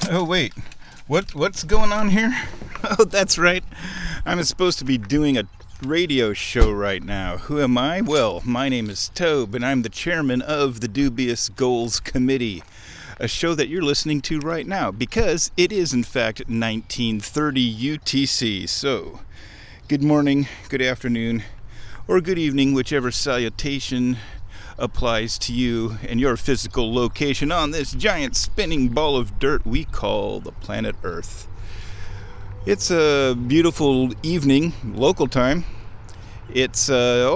Oh wait, what's going on here? Oh, that's right. I'm supposed to be doing a radio show right now. Who am I? Well, my name is Tobe, and I'm the chairman of the Dubious Goals Committee, a show that you're listening to right now, because it is in fact 1930 UTC. So, good morning, good afternoon, or good evening, whichever salutation applies to you and your physical location on this giant spinning ball of dirt we call the planet Earth. It's a beautiful evening, local time. It's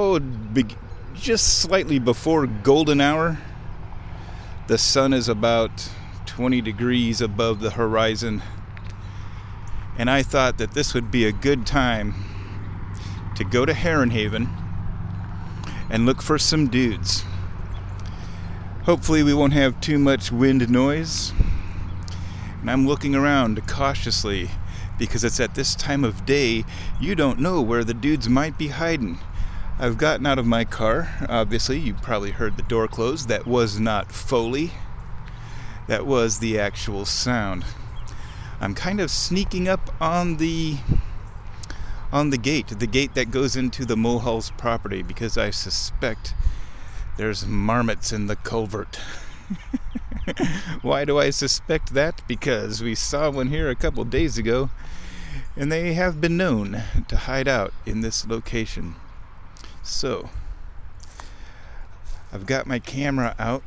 just slightly before golden hour. The sun is about 20 degrees above the horizon, and I thought that this would be a good time to go to Heron Haven and look for some dudes. Hopefully we won't have too much wind noise. And I'm looking around cautiously because it's at this time of day you don't know where the dudes might be hiding. I've gotten out of my car. Obviously, you probably heard the door close. That was not Foley. That was the actual sound. I'm kind of sneaking up on the gate that goes into the Mulhall's property, because I suspect there's marmots in the culvert. Why do I suspect that? Because we saw one here a couple days ago, and they have been known to hide out in this location. So, I've got my camera out,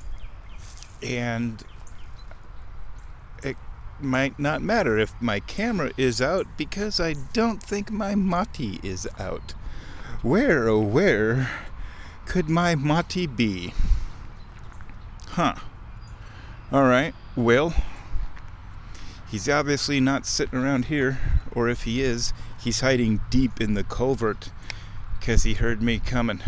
and it might not matter if my camera is out, because I don't think my mati is out. Where, oh where could my mati be? Alright, well, he's obviously not sitting around here, or if he is, he's hiding deep in the culvert, because he heard me coming.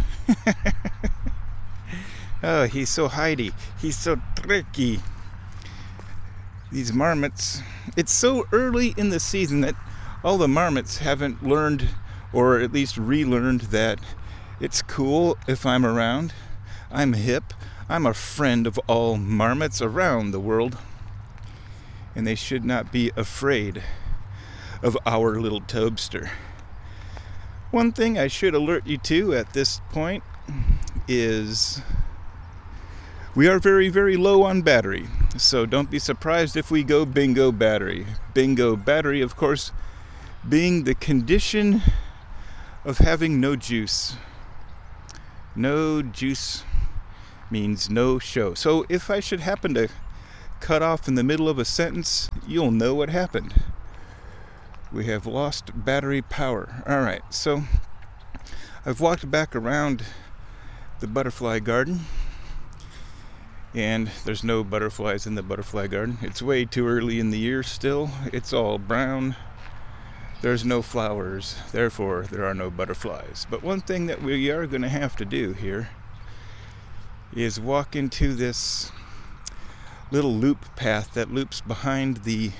Oh, he's so hidey. He's so tricky. These marmots, it's so early in the season that all the marmots haven't learned, or at least relearned, that it's cool if I'm around. I'm hip. I'm a friend of all marmots around the world. And they should not be afraid of our little Tobster. One thing I should alert you to at this point is we are very, very low on battery. So don't be surprised if we go bingo battery. Bingo battery, of course, being the condition of having no juice. No juice means no show. So if I should happen to cut off in the middle of a sentence, you'll know what happened. We have lost battery power. Alright, so I've walked back around the butterfly garden, and there's no butterflies in the butterfly garden. It's way too early in the year still. It's all brown. There's no flowers, therefore there are no butterflies. But one thing that we are going to have to do here is walk into this little loop path that loops behind the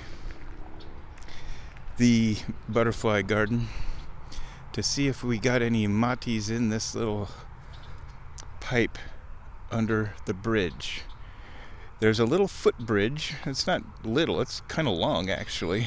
butterfly garden to see if we got any matis in this little pipe under the bridge. There's a little footbridge. It's not little, it's kind of long actually.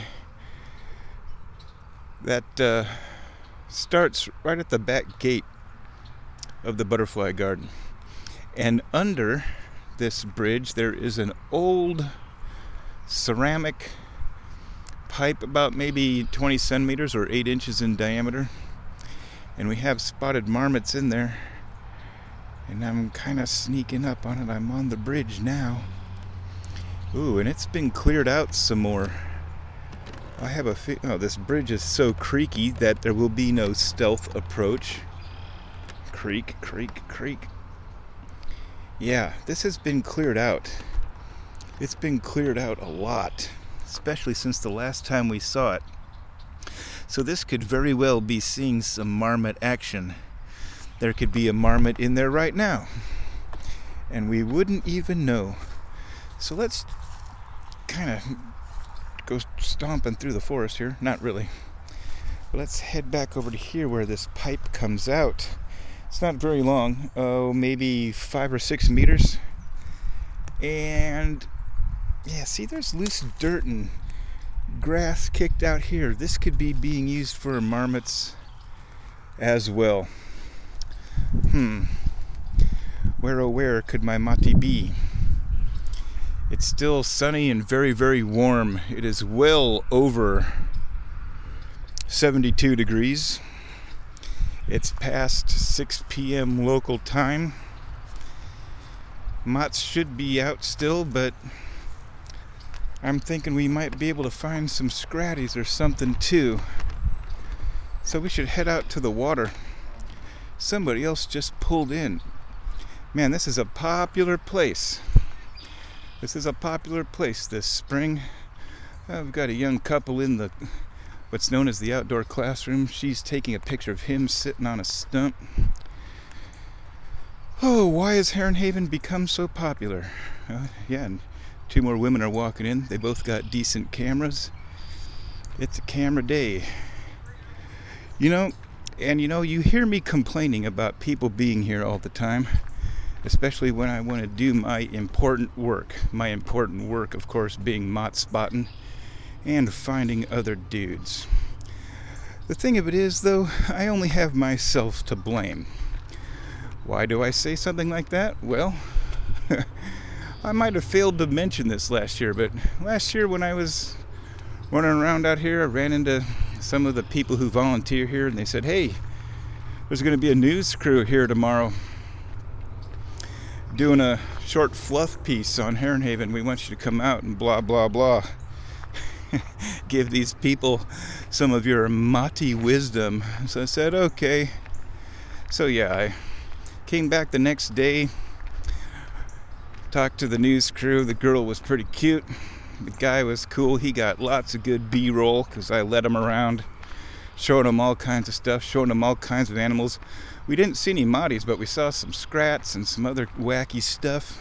That starts right at the back gate of the butterfly garden. And under this bridge there is an old ceramic pipe about maybe 20 centimeters or 8 inches in diameter. And we have spotted marmots in there. And I'm kind of sneaking up on it. I'm on the bridge now. Ooh, and it's been cleared out some more. I have a this bridge is so creaky that there will be no stealth approach. Creak, creak, creak. Yeah, this has been cleared out. It's been cleared out a lot, especially since the last time we saw it. So this could very well be seeing some marmot action. There could be a marmot in there right now, and we wouldn't even know. So let's kind of go stomping through the forest here. Not really. But let's head back over to here where this pipe comes out. It's not very long. Oh, maybe 5 or 6 meters. And Yeah, see, there's loose dirt and grass kicked out here. This could be being used for marmots as well. Where oh where could my mati be? It's still sunny and very, very warm. It is well over 72 degrees. It's past 6 p.m. local time. Mots should be out still, but I'm thinking we might be able to find some scratties or something too. So we should head out to the water. Somebody else just pulled in. Man, this is a popular place. This is a popular place this spring. I've got a young couple in the what's known as the outdoor classroom. She's taking a picture of him sitting on a stump. Oh, why has Heron Haven become so popular? Yeah, and 2 more women are walking in. They both got decent cameras. It's a camera day. You hear me complaining about people being here all the time, especially when I want to do my important work. My important work, of course, being mot spotting and finding other dudes. The thing of it is, though, I only have myself to blame. Why do I say something like that? Well, I might have failed to mention this last year, but last year when I was running around out here, I ran into some of the people who volunteer here, and they said, hey, there's going to be a news crew here tomorrow doing a short fluff piece on Heron Haven. We want you to come out and blah, blah, blah. Give these people some of your mati wisdom. So I said, okay. So yeah, I came back the next day, talked to the news crew. The girl was pretty cute. The guy was cool. He got lots of good B-roll because I led him around, showing him all kinds of stuff, showing him all kinds of animals. We didn't see any matis, but we saw some scrats and some other wacky stuff.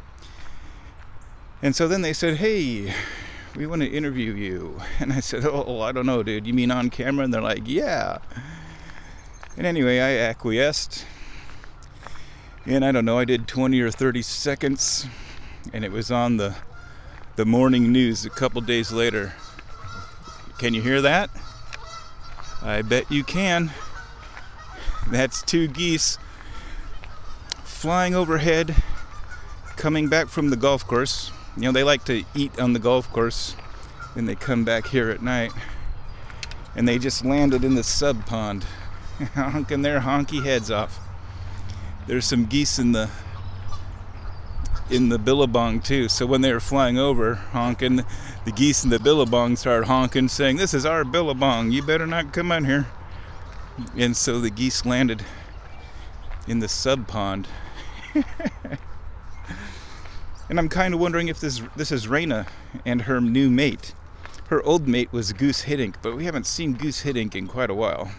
And so then they said, hey, we want to interview you. And I said, oh, I don't know, dude. You mean on camera? And they're like, yeah. And anyway, I acquiesced. And I don't know, I did 20 or 30 seconds. And it was on the morning news a couple days later. Can you hear that? I bet you can. That's 2 geese flying overhead, coming back from the golf course. You know, they like to eat on the golf course, then they come back here at night. And they just landed in the sub pond, honking their honky heads off. There's some geese in the billabong too. So when they were flying over, honking, the geese in the billabong started honking, saying, "This is our billabong. You better not come in here." And so the geese landed in the sub pond. And I'm kind of wondering if this is Raina and her new mate. Her old mate was Goose Hiddink, but we haven't seen Goose Hiddink in quite a while.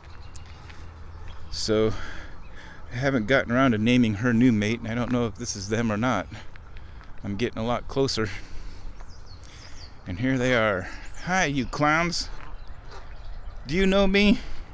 So I haven't gotten around to naming her new mate, and I don't know if this is them or not. I'm getting a lot closer. And here they are. Hi, you clowns. Do you know me?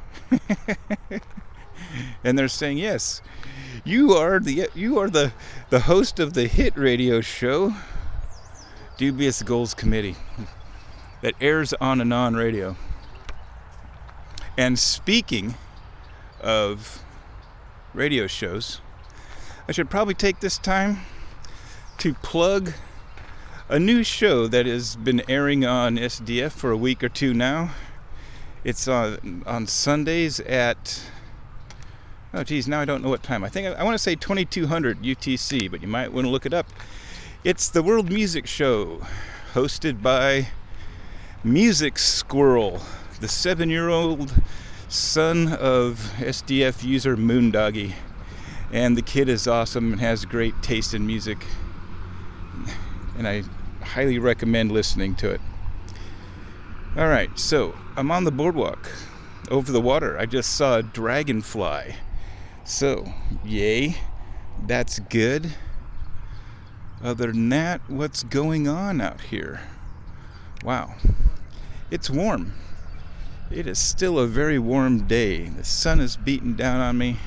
And they're saying, yes, you are the host of the hit radio show, Dubious Goals Committee, that airs on and on radio. And speaking of radio shows, I should probably take this time to plug a new show that has been airing on SDF for a week or two now. It's on Sundays at, oh geez, now I don't know what time. I want to say 2200 UTC, but you might want to look it up. It's the World Music Show, hosted by Music Squirrel, the 7-year-old son of SDF user Moondoggy. And the kid is awesome and has great taste in music. And I highly recommend listening to it. Alright, so I'm on the boardwalk over the water. I just saw a dragonfly. So, yay, that's good. Other than that, what's going on out here? Wow, it's warm. It is still a very warm day. The sun is beating down on me.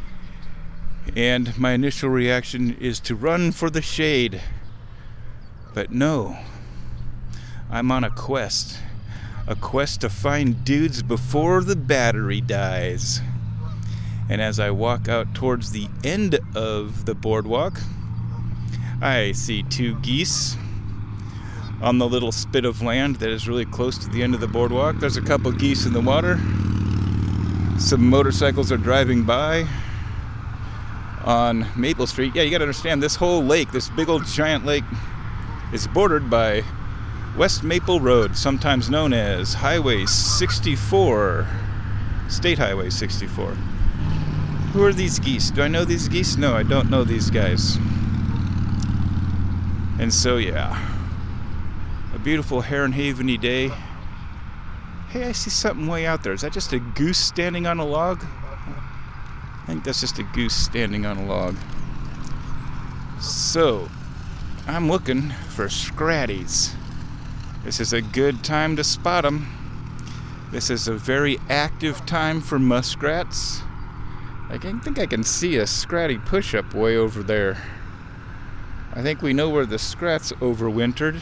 And my initial reaction is to run for the shade. But no, I'm on a quest to find dudes before the battery dies. And as I walk out towards the end of the boardwalk, I see 2 geese on the little spit of land that is really close to the end of the boardwalk. There's a couple geese in the water. Some motorcycles are driving by on Maple Street. Yeah, you gotta understand, this whole lake, this big old giant lake, is bordered by West Maple Road, sometimes known as Highway 64, State Highway 64. Who are these geese? Do I know these geese? No, I don't know these guys. And so, yeah, a beautiful Heron Haven-y day. Hey, I see something way out there. Is that just a goose standing on a log? I think that's just a goose standing on a log. So, I'm looking for scratties. This is a good time to spot them. This is a very active time for muskrats. I think I can see a scratty push-up way over there. I think we know where the scrats overwintered.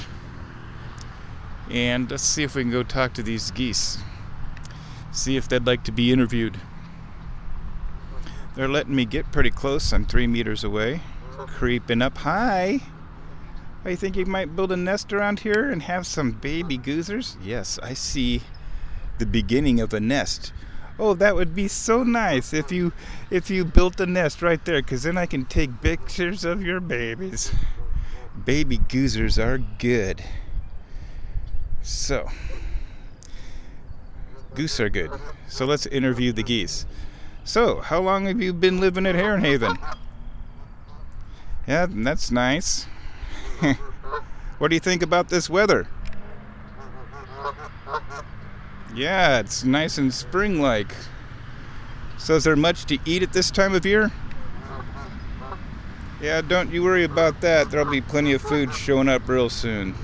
And let's see if we can go talk to these geese. See if they'd like to be interviewed. They're letting me get pretty close. I'm 3 meters away. Creeping up. Hi! Oh, you think you might build a nest around here and have some baby goosers? Yes, I see the beginning of a nest. Oh, that would be so nice if you built a nest right there, because then I can take pictures of your babies. Baby goosers are good. So, goose are good. So let's interview the geese. So, how long have you been living at Heron Haven? Yeah, that's nice. What do you think about this weather? Yeah, it's nice and spring-like. So is there much to eat at this time of year? Yeah, don't you worry about that. There'll be plenty of food showing up real soon.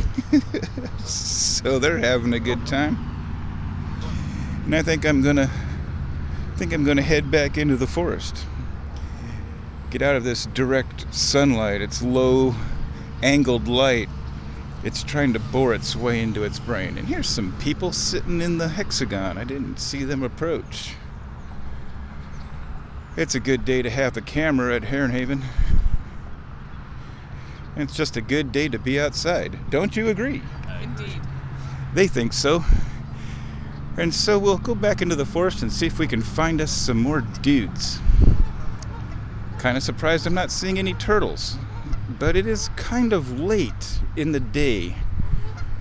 So they're having a good time. And I think I'm gonna head back into the forest. Get out of this direct sunlight. It's low angled light. It's trying to bore its way into its brain. And here's some people sitting in the hexagon. I didn't see them approach. It's a good day to have a camera at Heron Haven. It's just a good day to be outside. Don't you agree? Indeed. They think so. And so we'll go back into the forest and see if we can find us some more dudes. Kind of surprised I'm not seeing any turtles. But it is kind of late in the day